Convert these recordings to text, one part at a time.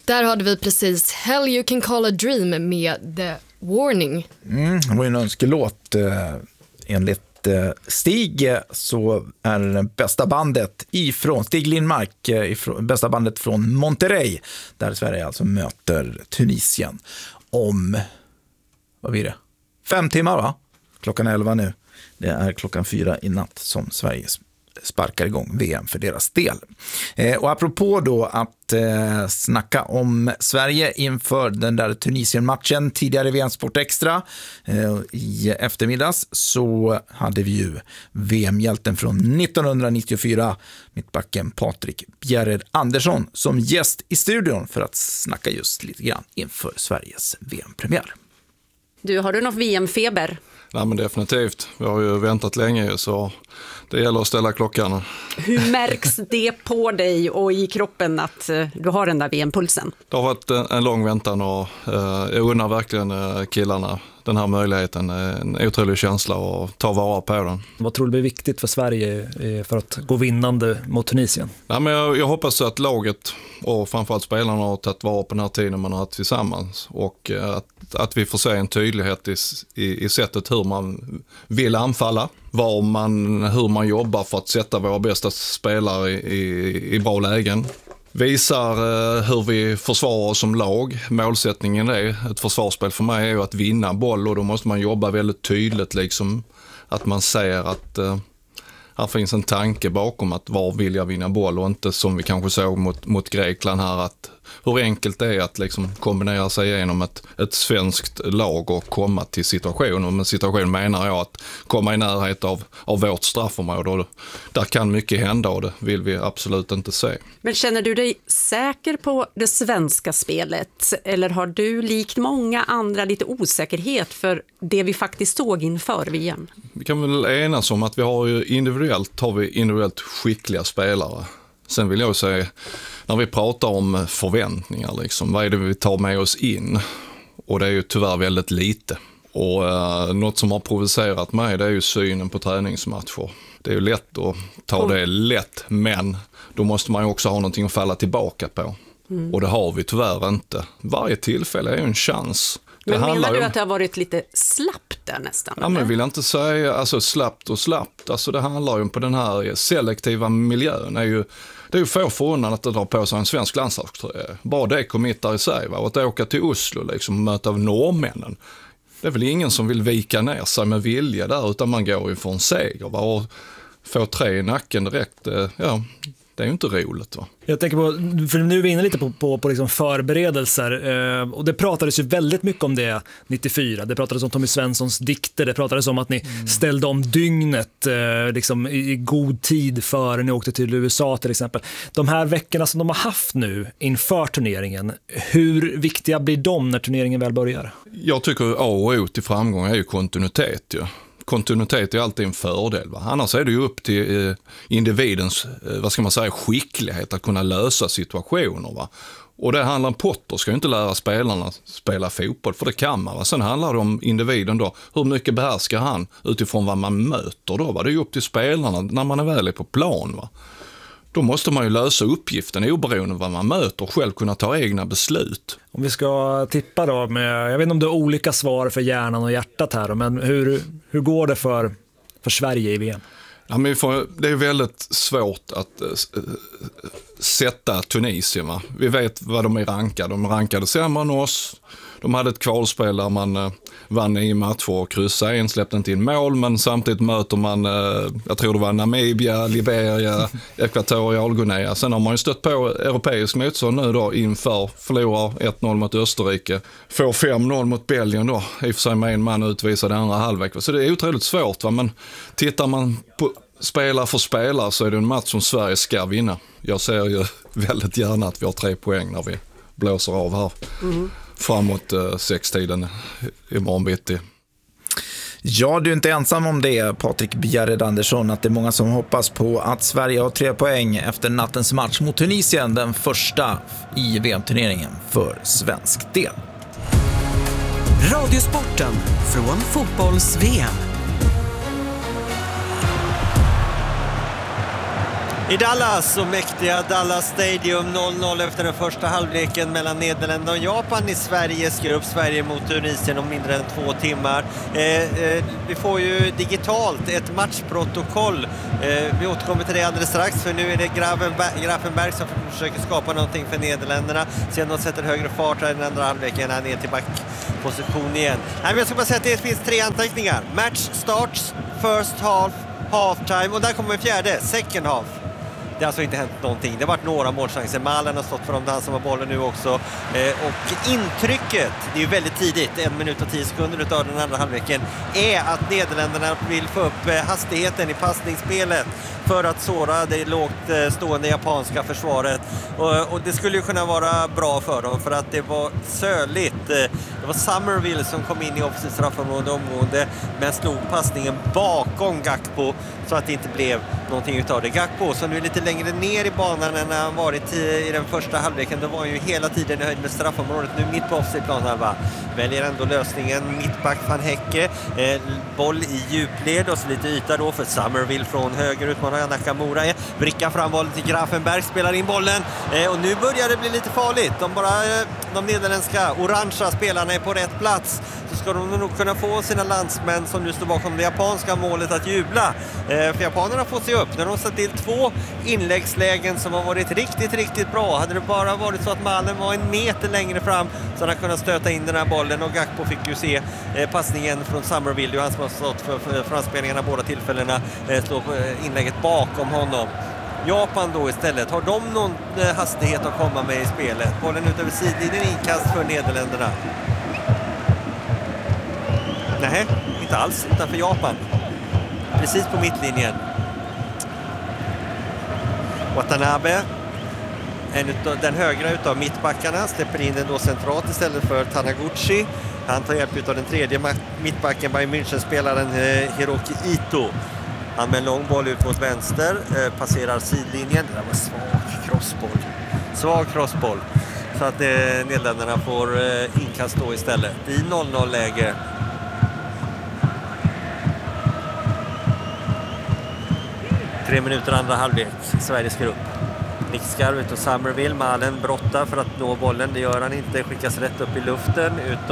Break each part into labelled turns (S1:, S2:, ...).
S1: Där hade vi precis Hell You Can Call a Dream med The Warning.
S2: Det var en önskelåt. Enligt Stig så är det bästa bandet ifrån Stig Lindmark, bästa bandet från Monterrey, där Sverige alltså möter Tunisien om, vad blir det? 5 timmar, va? Klockan 11 nu. Det är klockan 4 i natt som Sverige sparkar igång VM för deras del. Och apropå då att snacka om Sverige inför den där Tunisien-matchen tidigare i VM Sport Extra i eftermiddags, så hade vi ju VM-hjälten från 1994, mittbacken Patrik Bjerred Andersson, som gäst i studion för att snacka just lite grann inför Sveriges VM-premiär.
S3: Har du något VM-feber?
S4: Nej, men definitivt. Vi har ju väntat länge, så det gäller att ställa klockan.
S3: Hur märks det på dig och i kroppen att du har den där VM-pulsen?
S4: Det har varit en lång väntan och jag undrar verkligen killarna den här möjligheten. En otrolig känsla och ta vara på den.
S5: Vad tror du blir viktigt för Sverige för att gå vinnande mot Tunisien?
S4: Ja, men jag hoppas att laget och framförallt spelarna har tagit vara på den här tiden man har haft tillsammans. Och att vi får se en tydlighet i sättet hur man vill anfalla. Hur man jobbar för att sätta våra bästa spelare i bra lägen. Visar hur vi försvarar oss som lag. Målsättningen är ett försvarsspel för mig är ju att vinna boll, och då måste man jobba väldigt tydligt, liksom att man ser att här finns en tanke bakom att var vill jag vinna boll, och inte som vi kanske såg mot Grekland här, att hur enkelt det är att liksom kombinera sig igenom ett svenskt lag och komma till situationen. Men situation menar jag att komma i närhet av vårt straffområde, och där kan mycket hända och det vill vi absolut inte se.
S3: Men känner du dig säker på det svenska spelet, eller har du likt många andra lite osäkerhet för det vi faktiskt såg inför VM?
S4: Vi kan väl enas om att vi har ju individuellt skickliga spelare. Sen vill jag säga, när vi pratar om förväntningar, liksom, vad är det vi tar med oss in? Och det är ju tyvärr väldigt lite. Och något som har provocerat mig, det är ju synen på träningsmatcher. Det är ju lätt att ta det lätt, men då måste man ju också ha någonting att falla tillbaka på. Och det har vi tyvärr inte. Varje tillfälle är ju en chans.
S3: Men menar du att det har varit lite slappt där nästan?
S4: Ja, men vill jag inte säga alltså slappt. Alltså det handlar ju på den här selektiva miljön. Det är ju få förundan att dra på sig en svensk landslagströja. Bara det committar i sig. Va? Och att åka till Oslo liksom, och möta av norrmännen. Det är väl ingen som vill vika ner sig med vilja där, utan man går ju för en seger. Va? Och få 3 i nacken direkt, det är ju inte roligt, va?
S5: Jag tänker på, för nu är vi inne lite på liksom förberedelser, och det pratades ju väldigt mycket om det 94. Det pratades om Tommy Svenssons dikter, det pratades om att ni ställde om dygnet liksom i god tid före ni åkte till USA till exempel. De här veckorna som de har haft nu inför turneringen, hur viktiga blir de när turneringen väl börjar?
S4: Jag tycker A och O till framgång är ju kontinuitet, ju. Kontinuitet är alltid en fördel. Va? Annars är det ju upp till individens skicklighet att kunna lösa situationer. Va? Och det handlar om Potter ska ju inte lära spelarna spela fotboll, för det kan man. Va? Sen handlar det om individen då. Hur mycket behärskar han utifrån vad man möter då? Va? Det är ju upp till spelarna när man är väl på plan. Va? Då måste man ju lösa uppgiften oberoende av vad man möter och själv kunna ta egna beslut.
S5: Om vi ska tippa då, jag vet inte om det är olika svar för hjärnan och hjärtat här, men hur går det för Sverige i VM?
S4: Ja, men det är väldigt svårt att sätta Tunisien. Va? Vi vet vad de är rankade. De rankade sämre än oss. De hade ett kvalspel där man vann i matcher och kryssade en, släppte inte in mål, men samtidigt möter man, jag tror det var Namibia, Liberia, Ekvatorialguinea. Sen har man ju stött på europeisk motstånd nu då inför, förlorar 1-0 mot Österrike, får 5-0 mot Belgien då, i och för sig med en man utvisad andra halvlek. Så det är otroligt svårt, va? Men tittar man på spelare för spelare så är det en match som Sverige ska vinna. Jag ser ju väldigt gärna att vi har 3 poäng när vi blåser av här. Framåt 6-tiden imorgon bitti.
S2: Ja, du är inte ensam om det, Patrik Bjerred Andersson, att det är många som hoppas på att Sverige har 3 poäng efter nattens match mot Tunisien, den första i VM-turneringen för svensk del.
S6: Radiosporten från fotbolls-VM. I Dallas och mäktiga Dallas Stadium 0-0 efter den första halvleken mellan Nederländerna och Japan i Sveriges grupp. Sverige mot Tunisien om mindre än 2 timmar. Vi får ju digitalt ett matchprotokoll. Vi återkommer till det alldeles strax, för nu är det Grafenberg som försöker skapa någonting för Nederländerna. Sen de sätter högre fart här i den andra halvleken, han är till backposition igen. Nej, men jag ska bara säga att det finns 3 anteckningar. Match starts, first half, halftime och där kommer en fjärde, second half. Det har alltså inte hänt någonting. Det har varit några målchanser. Malen har stått för dem, han som har bollen nu också. Och intrycket, det är ju väldigt tidigt, 1 minut och 10 sekunder utav den andra halvleken, är att Nederländerna vill få upp hastigheten i passningsspelet för att såra det lågt stående japanska försvaret. Och det skulle ju kunna vara bra för dem, för att det var söligt. Det var Summerville som kom in i offensivt straffområde omgående, men slog passningen bakom Gakpo så att det inte blev någonting utav det. Gakpo, som nu är lite längre ner i banan än han varit i den första halvleken, då var han ju hela tiden i höjd med straffområdet. Nu mitt på offside planhalva väljer ändå lösningen mittback Van Hecke. Boll i djupled och så lite yta då för Summerville från höger, utmanar Nakamura. Vrickar fram bollen till Grafenberg, spelar in bollen och nu börjar det bli lite farligt. De nederländska orangea spelarna är på rätt plats, så ska de nog kunna få sina landsmän som nu står bakom det japanska målet att jubla. För japanerna får se upp när de satt till 2 inläggslägen som har varit riktigt, riktigt bra. Hade det bara varit så att Malen var 1 meter längre fram så hade han kunnat stöta in den här bollen, och Gakpo fick ju se passningen från Summerville, och han som har stått för framspelningarna båda tillfällena, står på inlägget bakom honom. Japan då istället, har de någon hastighet att komma med i spelet? Bollen ut över sidlinjen, inkast för Nederländerna. Nej, inte alls, utan för Japan. Precis på mittlinjen. Watanabe, den högra utav mittbackarna, släpper in den då centralt istället för Taniguchi. Han tar hjälp av den tredje mittbacken, Bayern München-spelaren Hiroki Ito. Han med en lång boll ut mot vänster, passerar sidlinjen. Det där var svag crossboll. Så att Nederländerna får inkast då istället i 0-0-läge. Tre minuter andra halvlek, Sveriges grupp. Nickskarv ut och Summerville, Malen brottar för att nå bollen, det gör han inte, skickas rätt upp i luften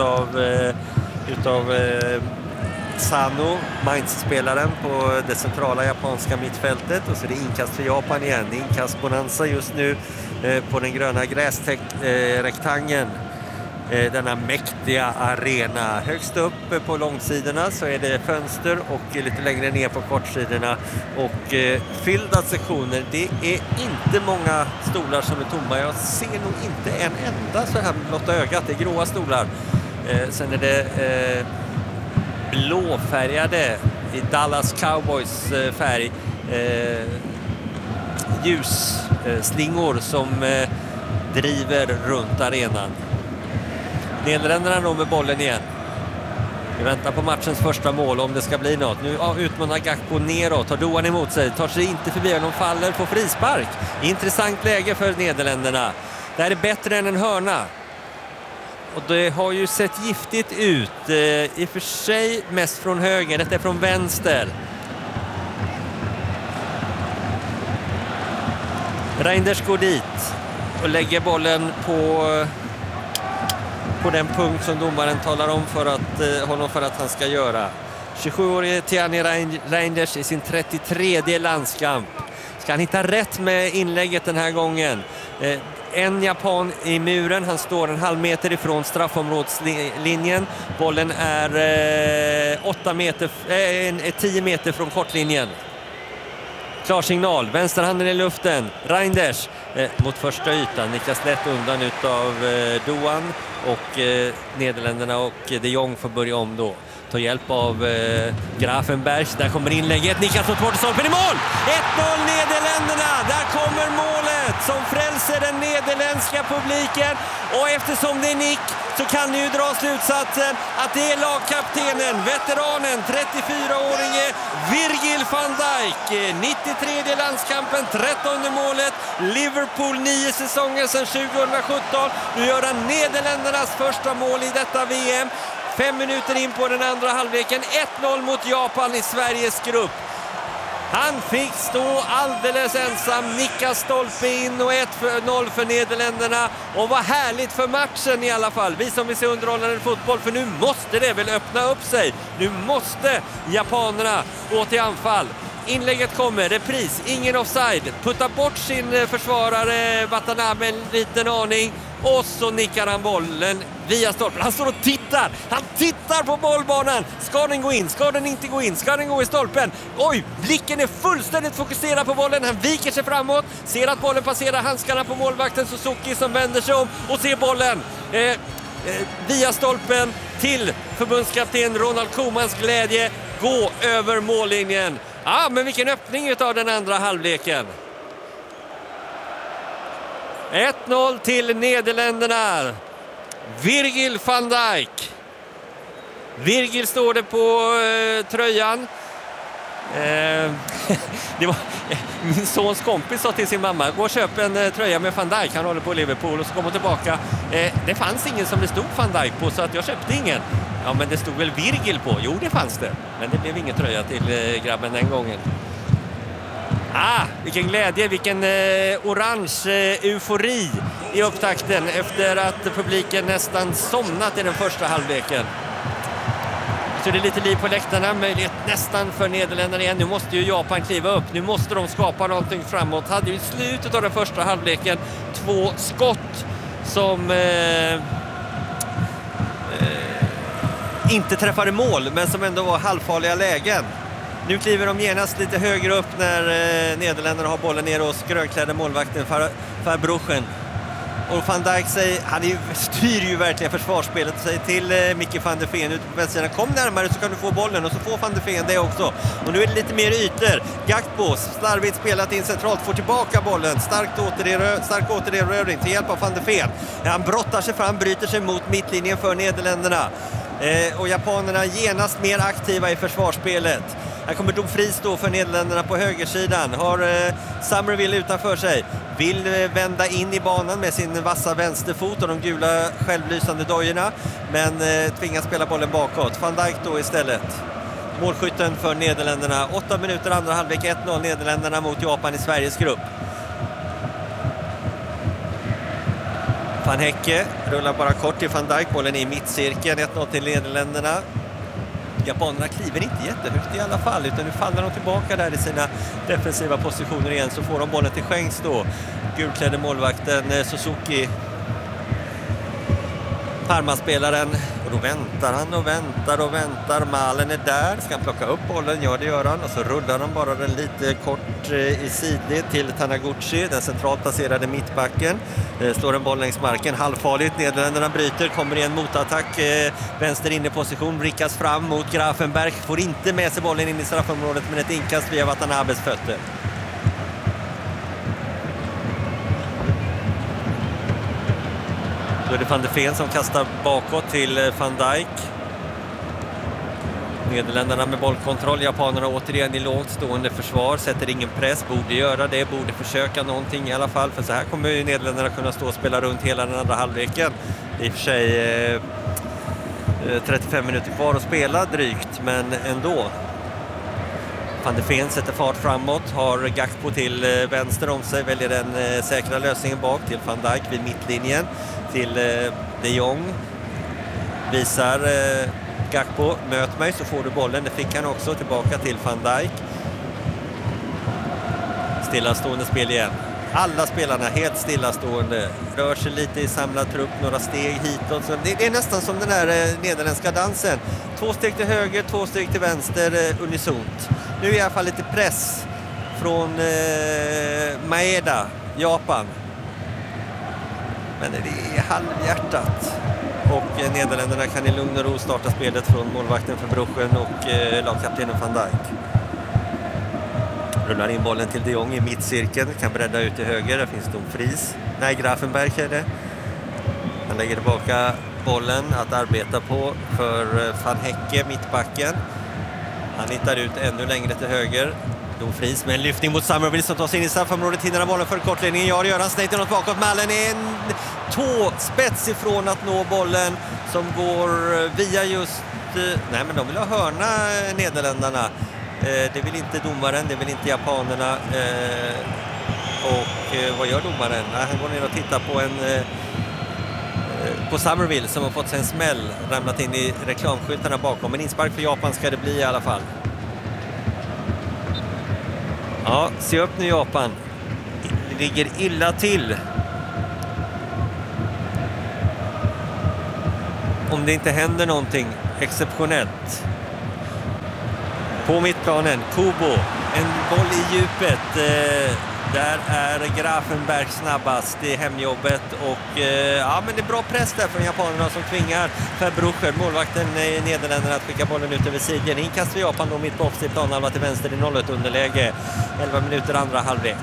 S6: utav Sano, Mainz-spelaren på det centrala japanska mittfältet, och så är det inkast för Japan igen. Inkast bonanza just nu på den gröna gräsrektangeln. Denna mäktiga arena. Högst upp på långsidorna så är det fönster, och lite längre ner på kortsidorna och fyllda sektioner. Det är inte många stolar som är tomma. Jag ser nog inte en enda så här med blotta ögat. Det är gråa stolar. Sen är det blåfärgade i Dallas Cowboys färg. Ljusslingor som driver runt arenan. Nederländerna då med bollen igen. Vi väntar på matchens första mål om det ska bli något. Nu utmanar Gakpo neråt, tar Doan emot sig, tar sig inte förbi, de faller på frispark. Intressant läge för Nederländerna. Det här är bättre än en hörna. Och det har ju sett giftigt ut. I och för sig mest från höger, detta är från vänster. Reinders går dit och lägger bollen på den punkt som domaren talar om honom för att han ska göra. 27-årige Tiani Reinders i sin 33:e landskamp. Ska han hitta rätt med inlägget den här gången? En japan i muren, han står en halv meter ifrån straffområdslinjen. Bollen är 10 meter från kortlinjen. Klar signal, vänsterhanden i luften. Reinders mot första ytan, nickas lätt undan utav Doan, och Nederländerna och de Jong får börja om då. Ta hjälp av Grafenberg, där kommer inlägget, nickas mot stolpen i mål! 1-0 Nederländerna, där kommer målet som frälser den nederländska publiken, och eftersom det är nick så kan ni ju dra slutsatsen att det är lagkaptenen, veteranen, 34-årige Virgil van Dijk. 93:e landskampen, 13:e målet. Liverpool 9 säsonger sedan 2017. Nu gör han Nederländernas första mål i detta VM. 5 minuter in på den andra halvleken. 1-0 mot Japan i Sveriges grupp. Han fick stå alldeles ensam, nicka stolpe in och 1-0 för Nederländerna. Och vad härligt för matchen i alla fall. Vi som vill se underhållande fotboll, för nu måste det väl öppna upp sig. Nu måste japanerna gå till anfall. Inlägget kommer, repris, ingen offside. Puttar bort sin försvarare Watanabe en liten aning. Och så nickar han bollen via stolpen. Han står och tittar. Han tittar på bollbanan. Ska den gå in? Ska den inte gå in? Ska den gå i stolpen? Oj, blicken är fullständigt fokuserad på bollen. Han viker sig framåt. Ser att bollen passerar handskarna på målvakten Suzuki, som vänder sig om och ser bollen via stolpen till förbundskapten Ronald Koemans glädje gå över mållinjen. Ja, men vilken öppning utav den andra halvleken. 1-0 till Nederländerna. Virgil van Dijk. Virgil står det på tröjan. Det var, min sons kompis sa till sin mamma: gå och köp en tröja med Van Dijk, han håller på Liverpool. Och så kom hon tillbaka. Det fanns ingen som det stod Van Dijk på, så att jag köpte ingen. Ja, men det stod väl Virgil på? Jo, det fanns det. Men det blev ingen tröja till grabben den gången. Vilken glädje, vilken orange eufori i upptakten efter att publiken nästan somnat i den första halvleken. Så det är lite liv på läktarna, möjlighet nästan för Nederländerna igen. Nu måste ju Japan kliva upp, nu måste de skapa någonting framåt. Hade ju i slutet av den första halvleken 2 skott som inte träffade mål, men som ändå var halvfarliga lägen. Nu kliver de genast lite högre upp när Nederländerna har bollen ner hos grönklädda målvakten Verbruggen. Och Van Dijk styr ju verkligen försvarsspelet, säger till Mickey van der Ven ute på vänstersidan: kom närmare så kan du få bollen. Och så får van der Ven det också. Och nu är det lite mer ytor. Gakpo, slarvigt spelat in centralt, får tillbaka bollen. Stark återerövring till hjälp av van der Ven. Han brottar sig fram, bryter sig mot mittlinjen för Nederländerna. Och japanerna genast mer aktiva i försvarsspelet. Här kommer Dumfries då för Nederländerna på högersidan. Har Summerville utanför sig. Vill vända in i banan med sin vassa vänsterfot och de gula självlysande dojorna. Men tvingas spela bollen bakåt. Van Dijk då istället. Målskytten för Nederländerna. 8 minuter andra halvlek, 1-0 Nederländerna mot Japan i Sveriges grupp. Van Hecke rullar bara kort till Van Dijk. Bollen i mittcirkeln. 1-0 till Nederländerna. Japanerna kliver inte jättehögt i alla fall, utan nu faller de tillbaka där i sina defensiva positioner igen. Så får de bollen till skänks då. Gulklädde målvakten Suzuki, Parma-spelaren. Och då väntar han och väntar. Malen är där, ska han plocka upp bollen? Ja, det gör han. Och så rullar han bara den lite kort i sidled till Taniguchi, den centralt placerade mittbacken. Slår en boll längs marken, halvfarligt. Nederländerna bryter, kommer i en motattack. Vänster inne position, vrickas fram mot Grafenberg. Får inte med sig bollen in i straffområdet, men ett inkast via Watanabes fötter. Då är det van der Ven som kastar bakåt till Van Dijk. Nederländerna med bollkontroll, japanerna återigen i lågt stående försvar, sätter ingen press, borde göra det, borde försöka någonting i alla fall, för så här kommer ju Nederländerna kunna stå och spela runt hela den andra halvleken. I och för sig 35 minuter kvar att spela drygt, men ändå. Van der Ven sätter fart framåt, har Gakpo till vänster om sig, väljer den säkra lösningen bak till Van Dijk vid mittlinjen, till de Jong, visar Gakpo, möt mig så får du bollen. Det fick han också, tillbaka till Van Dijk. Stillastående spel igen. Alla spelarna helt stillastående. Rör sig lite i samlad trupp, några steg hitåt. Så det är nästan som den där nederländska dansen. 2 steg till höger, 2 steg till vänster, unisont. Nu är i alla fall lite press från Maeda, Japan. Men det är halvhjärtat. Och Nederländerna kan i lugn och ro starta spelet från målvakten Verbruggen och lagkaptenen Van Dijk. Rullar in bollen till de Jong i mittcirkeln, kan bredda ut till höger, där finns Dumfries. Nej, Grafenberg är det. Han lägger tillbaka bollen att arbeta på för Van Hecke, mittbacken. Han hittar ut ännu längre till höger. Dumfries med en lyftning mot Summerville som tar sig in i straffområdet, hinner bollen för kortledningen. Ja, det gör han, snett något bakåt. Malen är en tåspets ifrån att nå bollen som går via just... Nej, men de vill ha hörna, Nederländerna. Det vill inte domaren, det vill inte japanerna. Och vad gör domaren? Han går ner och tittar på Summerville som har fått sig en smäll, ramlat in i reklamskyltarna bakom. Men inspark för Japan ska det bli i alla fall. Ja, se upp nu Japan. Det ligger illa till. Om det inte händer någonting exceptionellt. På mittplanen, Kubo. En boll i djupet. Där är Grafenberg snabbast i hemjobbet. Och ja, men det är bra press där från japanerna som tvingar Verbrucher, målvakten i Nederländerna, att skicka bollen ut över sidjan. Inkast för Japan då mitt på offside planhalva till vänster i 0-1 underläge. 11 minuter andra halvlek.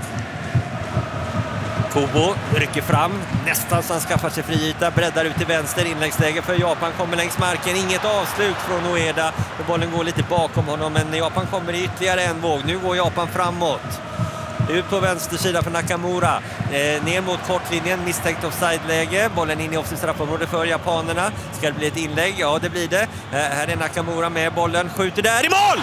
S6: Kubo rycker fram, nästan så han skaffar sig friyta, breddar ut till vänster, inläggsläge för Japan, kommer längs marken, inget avslut från Ueda, och bollen går lite bakom honom, men Japan kommer i ytterligare en våg. Nu går Japan framåt. Ut på vänster sida för Nakamura, ner mot kortlinjen, misstänkt offside-läge, bollen in i offside-straffområdet för japanerna. Ska det bli ett inlägg? Ja, det blir det. Här är Nakamura med bollen, skjuter där i mål!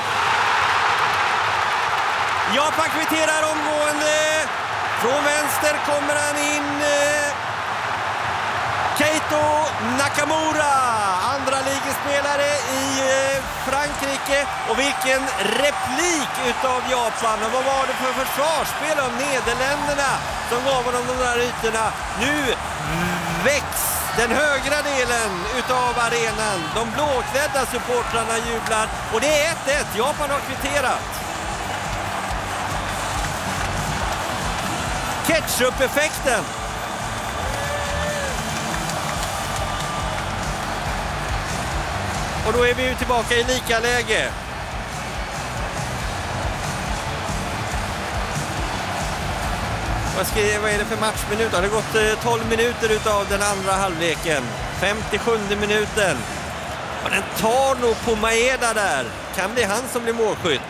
S6: Japan kvitterar omgående. Från vänster kommer han in, Keito Nakamura, andra ligespelare i Frankrike. Och vilken replik utav Japan. Och vad var det för försvarsspel av Nederländerna som gav honom de där ytorna? Nu väcks den högra delen utav arenan. De blåklädda supportrarna jublar och det är 1-1. Japan har kvitterat. Ketchup-effekten. Och då är vi ju tillbaka i lika läge. Vad är det för matchminut? Det har gått 12 minuter utav den andra halvleken. 57 minuten. Och den tar nog på Maeda där. Kan bli han som blir målskytt.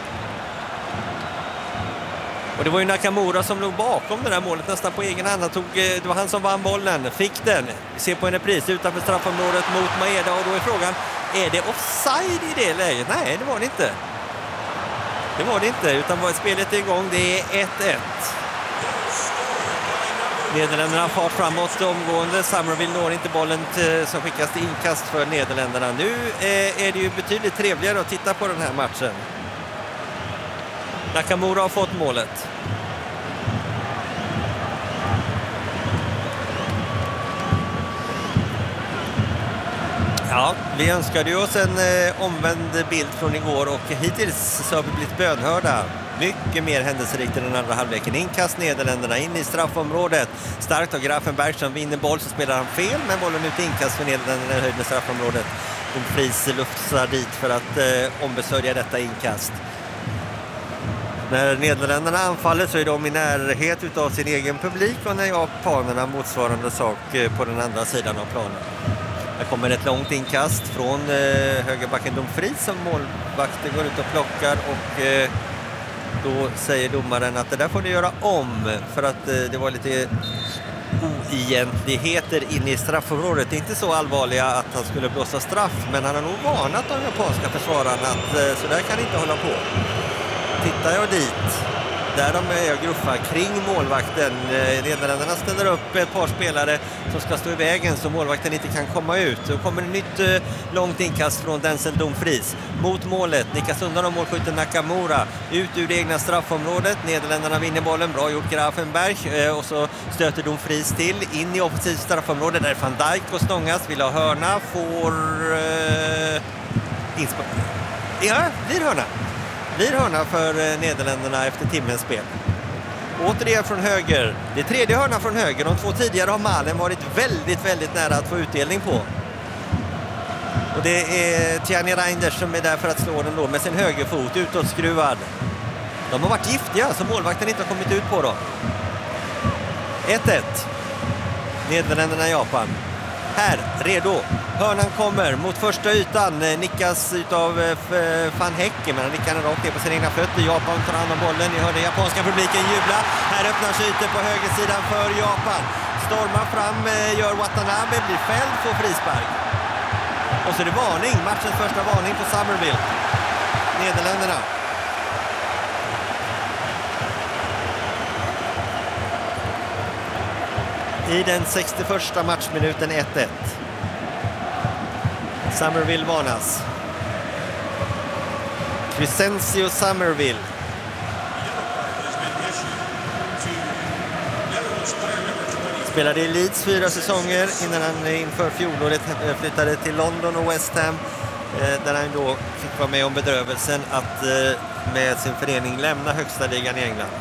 S6: Och det var ju Nakamura som låg bakom det där målet nästan på egen hand. Det var han som vann bollen, fick den. Vi ser på en repris utanför straffområdet mot Maeda. Och då är frågan, är det offside i det läget? Nej, det var det inte. Det var det inte, utan spelet är igång. Det är 1-1. Nederländerna har fart framåt omgående. Summerville når inte bollen som skickas till inkast för Nederländerna. Nu är det ju betydligt trevligare att titta på den här matchen. Nakamura har fått målet. Ja, vi önskade ju oss en omvänd bild från igår och hittills så har vi blivit bönhörda. Mycket mer händelserikt i den andra halvleken. Inkast Nederländerna in i straffområdet. Starkt av Grafenberg som vinner boll, så spelar han fel, men bollen ut inkast för Nederländerna i höjd med straffområdet. Dumfries luftsar dit för att ombesörja detta inkast. När Nederländerna anfaller så är de i närhet utav sin egen publik, och när japanerna motsvarande sak på den andra sidan av planen. Det kommer ett långt inkast från högerbacken Dumfries som målvakten går ut och plockar, och då säger domaren att det där får ni göra om för att det var lite oegentligheter inne i straffområdet. Det är inte så allvarliga att han skulle blåsa straff, men han har nog varnat de japanska försvararna att så där kan inte hålla på. Tittar jag dit, där de är och gruffar kring målvakten. Nederländerna ställer upp ett par spelare som ska stå i vägen så målvakten inte kan komma ut. Då kommer ett nytt långt inkast från Denzel Dumfries mot målet. Nickas undan av målskytten Nakamura ut ur det egna straffområdet. Nederländerna vinner bollen, bra gjort Grafenberg, och så stöter Dumfries till in i offensivt straffområde där Van Dijk och stångas, vill ha hörna, får blir hörna för Nederländerna efter timmens spel. Återigen från höger. Det är tredje hörna från höger. De två tidigare har Malen varit väldigt, väldigt nära att få utdelning på. Och det är Tiani Reinders som är där för att slå den då med sin högerfot utåtskruvad. De har varit giftiga så målvakten inte har kommit ut på dem. 1-1. Nederländerna, Japan. Här, redo. Hörnan kommer mot första ytan. Nickas utav Van Hecken, men han nickar rakt ner på sina egna fötter. Japan tar hand om bollen. Ni hörde japanska publiken jubla. Här öppnar sig ytor på högersidan för Japan. Stormar fram, gör Watanabe, blir fälld på frispark. Och så är det varning. Matchens första varning på Summerville. Nederländerna. i den 61:a matchminuten 1-1. Summerville varnas. Crescencio Summerville. Spelade i Leeds 4 säsonger innan han inför fjolåret flyttade till London och West Ham, där han då fick vara med om bedrövelsen att med sin förening lämna högsta ligan i England.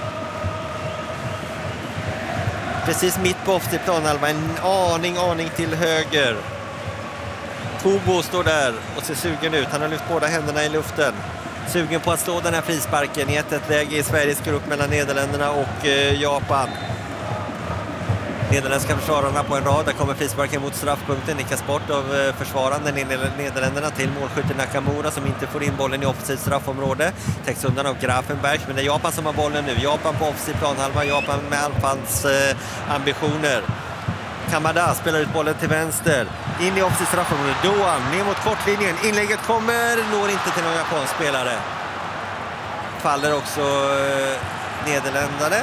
S6: Precis mitt på offside planhalva, en aning till höger. Tobo står där och ser sugen ut. Han har lyft båda händerna i luften. Sugen på att slå den här frisparken i ett läge i Sveriges grupp mellan Nederländerna och Japan. Nederländska försvararna på en rad. Där kommer frisparken mot straffpunkten. Nickas bort av försvararen i Nederländerna till målskytten Nakamura som inte får in bollen i offensivt straffområde. Täcks undan av Grafenberg, men det är Japan som har bollen nu. Japan på offensiv planhalva. Japan med anfalls ambitioner. Kamada spelar ut bollen till vänster. In i offensivt straffområde. Doan ner mot kortlinjen. Inlägget kommer. Når inte till någon japansk spelare. Faller också nederländare.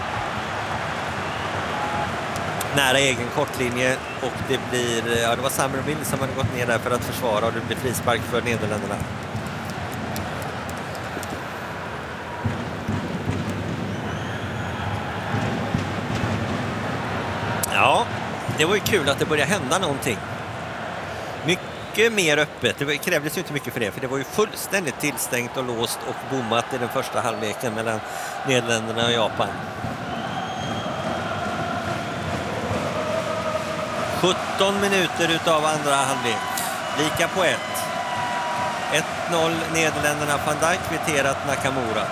S6: Nära egen kortlinje och det blir, det var Summerville som hade gått ner där för att försvara och det blir frispark för Nederländerna. Ja, det var ju kul att det började hända någonting. Mycket mer öppet. Det krävdes ju inte mycket för det, för det var ju fullständigt tillstängt och låst och bommat i den första halvleken mellan Nederländerna och Japan. 17 minuter utav andra halvlek. Lika på 1. 1-0 Nederländerna. Van Dijk kvitterat Nakamura.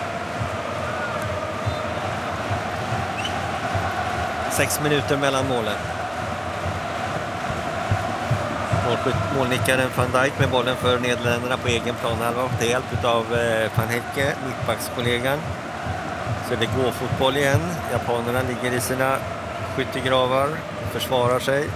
S6: 6 minuter mellan målen. Målnickaren Van Dijk med bollen för Nederländerna på egen planhalva och till hjälp av Van Hecke, mittbackskollegan. Så det går fotboll igen. Japanerna ligger i sina skyttegravar. Försvarar sig.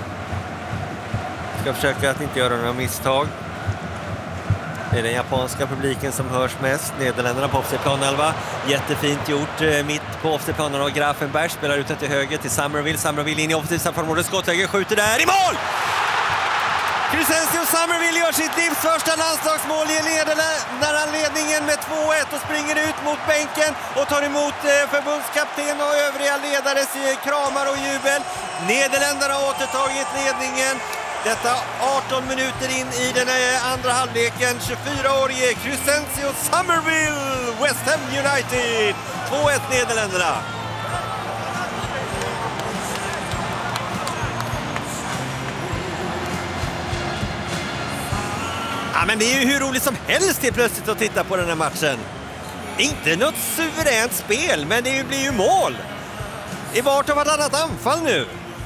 S6: Ska försöka att inte göra några misstag. Det är den japanska publiken som hörs mest. Nederländerna på offside planhalva. Jättefint gjort mitt på offside planhalva. Och Grafenberg spelar ut till höger till Summerville. Summerville in i offensivt straffområde. Skottläge skjuter där i mål! Crescencio Summerville gör sitt livs första landslagsmål i ledningen med 2-1 och springer ut mot bänken och tar emot förbundskapten och övriga ledares kramar och jubel. Nederländerna har återtagit ledningen. Detta 18 minuter in i den andra halvleken. 24-årige Crescencio Summerville, West Ham United. 2-1 Nederländerna. Ja, men det är ju hur roligt som helst till plötsligt att titta på den här matchen. Inte något suveränt spel, men det blir ju mål. I vart och vartannat anfall nu.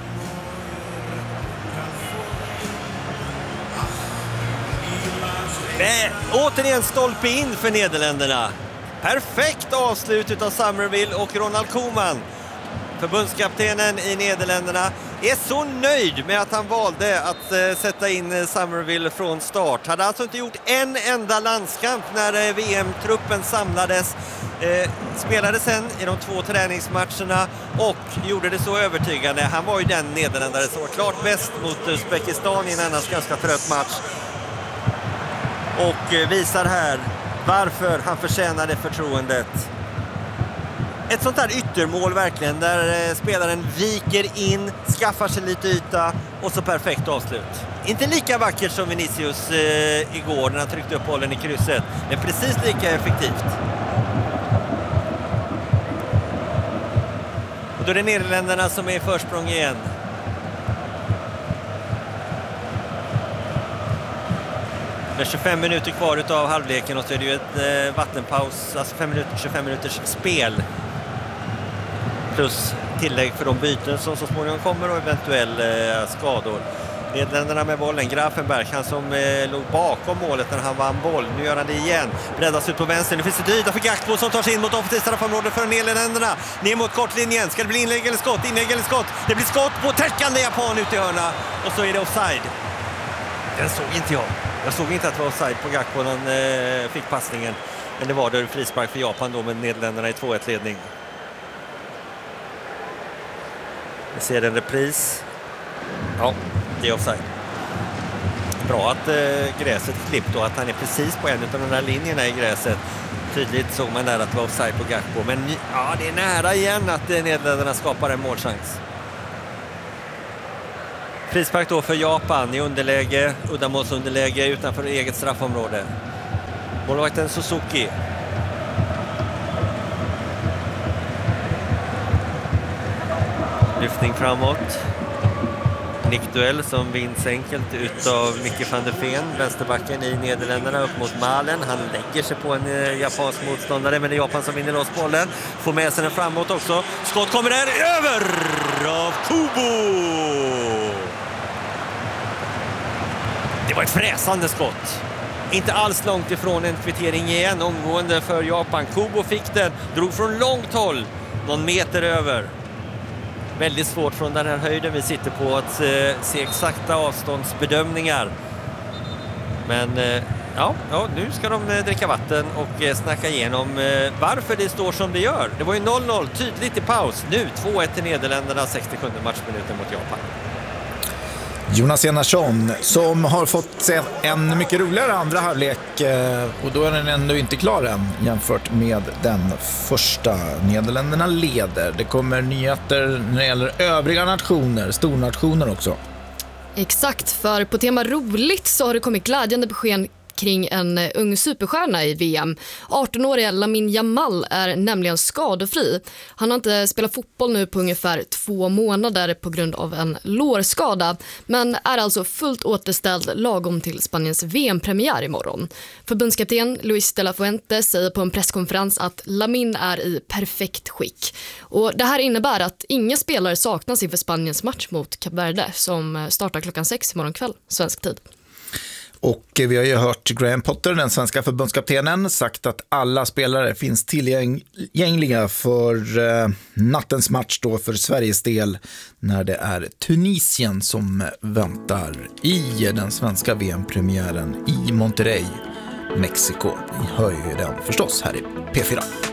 S6: Återigen stolpe in för Nederländerna. Perfekt avslut av Summerville och Ronald Koeman. Förbundskaptenen i Nederländerna är så nöjd med att han valde att sätta in Summerville från start. Hade alltså inte gjort en enda landskamp när VM-truppen samlades. Spelade sen i de 2 träningsmatcherna och gjorde det så övertygande. Han var ju den nederländare som var klart bäst mot Uzbekistan i en annars ganska trött match. Och visar här varför han förtjänade förtroendet. Ett sånt här yttermål verkligen, där spelaren viker in, skaffar sig lite yta och så perfekt avslut. Inte lika vackert som Vinicius igår när han tryckte upp bollen i krysset, men precis lika effektivt. Och då är det Nederländerna som är i försprång igen. Det är 25 minuter kvar utav halvleken och så är det ju ett vattenpaus, alltså 25 minuters spel. Plus tillägg för de byten som så småningom kommer och eventuella skador. Nederländerna med bollen, Grafenberg, han som låg bakom målet när han vann boll. Nu gör han det igen, breddas ut på vänster. Nu finns det yta för Gakpo som tar sig in mot offensivt straffområde för Nederländerna. Ner mot kortlinjen, ska det bli inlägg eller skott? Inlägg eller skott? Det blir skott på täckande japan ut i hörna och så är det offside. Den såg inte jag. Jag såg inte att det var offside på Gakpo när han fick passningen. Men det var det frispark för Japan då med Nederländerna i 2-1 ledning. Vi ser en repris. Ja, det är offside. Bra att gräset klippt och att han är precis på en av de här linjerna i gräset. Tydligt såg man där att det var offside på Gakpo. Men ja, det är nära igen att Nederländerna skapar en målchans. Frispark då för Japan i underläge, uddamålsunderläge utanför eget straffområde. Målvakten Suzuki. Lyftning framåt. Nickduell som vinns enkelt utav Micke van der Ven, vänsterbacken i Nederländerna upp mot Malen. Han lägger sig på en japansk motståndare, men det är Japan som vinner loss bollen. Får med sig den framåt också. Skott kommer där över av Kubo. Det var ett fräsande skott. Inte alls långt ifrån en kvittering igen, omgående för Japan. Kubo fick den, drog från långt håll, någon meter över. Väldigt svårt från den här höjden vi sitter på att se exakta avståndsbedömningar. Men ja, nu ska de dricka vatten och snacka igenom varför det står som det gör. Det var ju 0-0 tydligt i paus. Nu 2-1 till Nederländerna, 67 matchminuten mot Japan.
S2: Jonas Enarsson som har fått se en mycket roligare andra halvlek och då är den ändå inte klar än jämfört med den första. Nederländerna leder. Det kommer nyheter när det gäller övriga nationer, stornationer också.
S1: Exakt, för på tema roligt så har det kommit glädjande besked kring en ung superstjärna i VM. 18-åriga Lamine Yamal är nämligen skadefri. Han har inte spelat fotboll nu på ungefär 2 månader på grund av en lårskada, men är alltså fullt återställd lagom till Spaniens VM-premiär imorgon. Förbundskapten Luis de la Fuente säger på en presskonferens att Lamine är i perfekt skick. Och det här innebär att inga spelare saknas inför Spaniens match mot Kap Verde som startar klockan 6 imorgon kväll, svensk tid.
S2: Och vi har ju hört Graham Potter, den svenska förbundskaptenen, sagt att alla spelare finns tillgängliga för nattens match då för Sveriges del när det är Tunisien som väntar i den svenska VM-premiären i Monterrey, Mexiko. Vi hör ju den förstås här i P4.